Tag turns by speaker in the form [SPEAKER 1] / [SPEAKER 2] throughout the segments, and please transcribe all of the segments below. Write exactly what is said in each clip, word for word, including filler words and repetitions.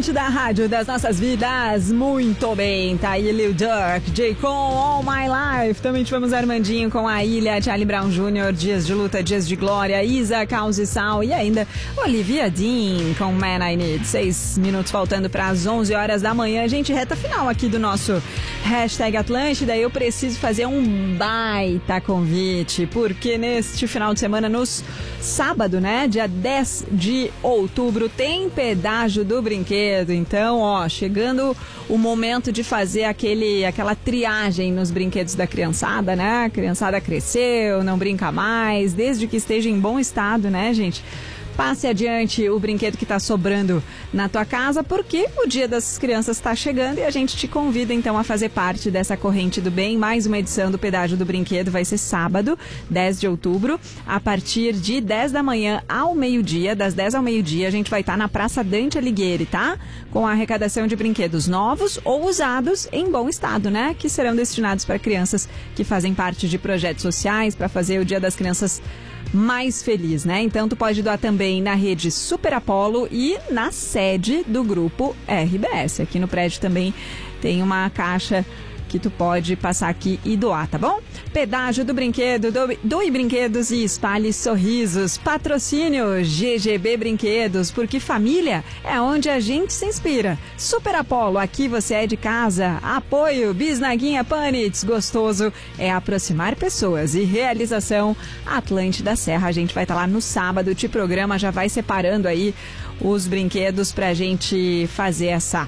[SPEAKER 1] Atlântida, rádio das nossas vidas. Muito bem, tá aí Lil Durk, J. Cole, All My Life. Também tivemos Armandinho com A Ilha, Charlie Brown Júnior, Dias de Luta, Dias de Glória, Isa, Caos e Sal e ainda Olivia Dean com Man I Need. Seis minutos faltando para as onze horas da manhã. Gente, reta final aqui do nosso hashtag Atlântida. Eu preciso fazer um baita convite, porque neste final de semana, nos sábado, né, dia dez de outubro, tem pedágio do brinquedo. Então, ó, chegando o momento de fazer aquele, aquela triagem nos brinquedos da criançada, né? A criançada cresceu, não brinca mais, desde que esteja em bom estado, né, gente? Passe adiante o brinquedo que está sobrando na tua casa, porque o Dia das Crianças está chegando e a gente te convida então a fazer parte dessa corrente do bem. Mais uma edição do Pedágio do Brinquedo vai ser sábado, dez de outubro, a partir de dez da manhã ao meio-dia. Das dez ao meio-dia a gente vai estar na Praça Dante Alighieri, tá? Com a arrecadação de brinquedos novos ou usados em bom estado, né? Que serão destinados para crianças que fazem parte de projetos sociais, para fazer o Dia das Crianças mais feliz, né? Então tu pode doar também na rede Super Apollo e na sede do grupo R B S. Aqui no prédio também tem uma caixa que tu pode passar aqui e doar, tá bom? Pedágio do brinquedo, doe, doe brinquedos e espalhe sorrisos. Patrocínio G G B Brinquedos, porque família é onde a gente se inspira. Super Apollo, aqui você é de casa. Apoio Bisnaguinha Panitz, gostoso é aproximar pessoas. E realização Atlântida Serra. A gente vai estar lá no sábado, te programa, já vai separando aí os brinquedos pra gente fazer essa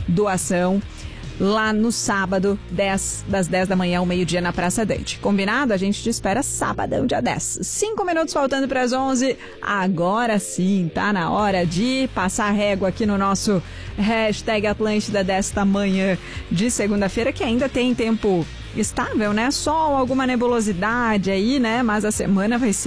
[SPEAKER 1] doação lá no sábado, dez, das dez da manhã ao meio-dia na Praça Dante. Combinado? A gente te espera sabadão, dia dez. Cinco minutos faltando para as onze. Agora sim, tá na hora de passar régua aqui no nosso hashtag Atlântida desta manhã de segunda-feira, que ainda tem tempo estável, né? Sol, alguma nebulosidade aí, né? Mas a semana vai ser